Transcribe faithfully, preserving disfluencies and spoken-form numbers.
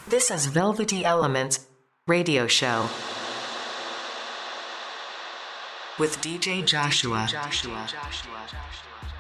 This is Velvety Elements Radio Show with D J Joshua. Joshua. Joshua.